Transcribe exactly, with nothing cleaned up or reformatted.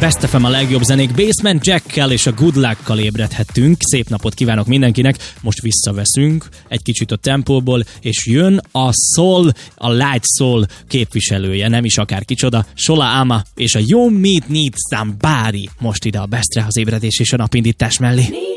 Best ef em a legjobb zenék, Basement Jackkel és a Good Luck-kal ébredhettünk. Szép napot kívánok mindenkinek, most visszaveszünk egy kicsit a tempóból, és jön a soul, a light soul képviselője, nem is akár kicsoda, Sola Ama és a You Meet Need Somebody most ide a Bestre az ébredés és a napindítás mellé.